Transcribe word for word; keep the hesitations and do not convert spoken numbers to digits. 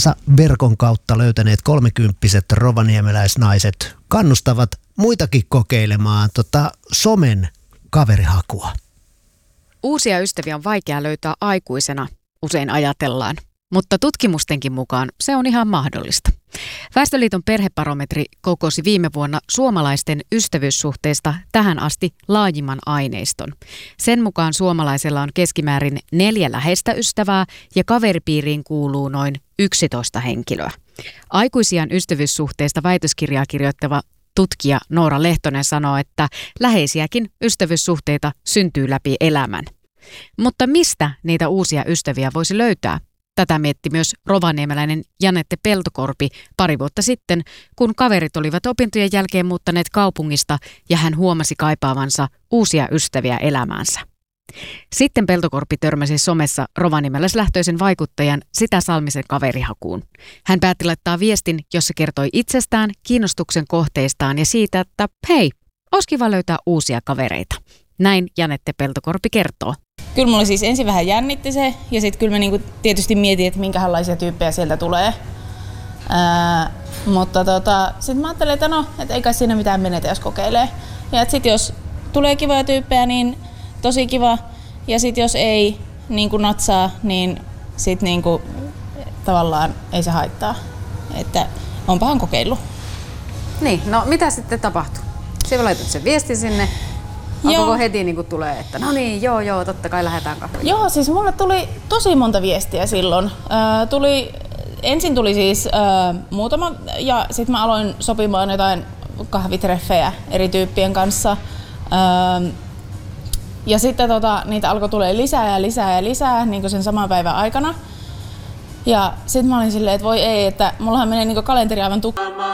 verkon kautta löytäneet kolmekymppiset rovaniemeläisnaiset kannustavat muitakin kokeilemaan tota somen kaverihakua. Uusia ystäviä on vaikea löytää aikuisena, usein ajatellaan, mutta tutkimustenkin mukaan se on ihan mahdollista. Väestöliiton perhebarometri kokosi viime vuonna suomalaisten ystävyyssuhteista tähän asti laajimman aineiston. Sen mukaan suomalaisella on keskimäärin neljä läheistä ystävää ja kaveripiiriin kuuluu noin yksitoista henkilöä. Aikuisian ystävyyssuhteista väitöskirjaa kirjoittava tutkija Noora Lehtonen sanoo, että läheisiäkin ystävyyssuhteita syntyy läpi elämän. Mutta mistä niitä uusia ystäviä voisi löytää? Tätä mietti myös rovaniemeläinen Janette Peltokorpi pari vuotta sitten, kun kaverit olivat opintojen jälkeen muuttaneet kaupungista ja hän huomasi kaipaavansa uusia ystäviä elämäänsä. Sitten Peltokorpi törmäsi somessa rovaniemeläislähtöisen vaikuttajan Sitä Salmisen kaverihakuun. Hän päätti laittaa viestin, jossa kertoi itsestään, kiinnostuksen kohteistaan ja siitä, että hei, olisi kiva löytää uusia kavereita. Näin Janette Peltokorpi kertoo. Kyllä mulla siis ensin vähän jännitti se ja sitten kyllä mä niinku tietysti mietin, että minkälaisia tyyppejä sieltä tulee. Ää, mutta tota, sitten mä ajattelin, että no, et ei kai siinä mitään menetä, jos kokeilee. Ja sitten jos tulee kivoja tyyppejä, niin tosi kiva. Ja sitten jos ei niin kuin natsaa, niin sitten niin kuin, tavallaan ei se haittaa. Että onpahan kokeillut. Niin, no mitä sitten tapahtuu? Siellä laitat sen viestin sinne. Onko heti niin kuin tulee, että no niin, joo, joo, totta kai lähdetään kahviin? Joo, siis mulle tuli tosi monta viestiä silloin. Äh, tuli, ensin tuli siis äh, muutama ja sitten mä aloin sopimaan jotain kahvitreffejä eri tyyppien kanssa. Äh, ja sitten tota, niitä alkoi tulee lisää ja lisää ja lisää niin kuin sen saman päivän aikana. Ja sitten mä olin silleen, että voi ei, että mullahan menee niin kuin kalenteri aivan tukkaan.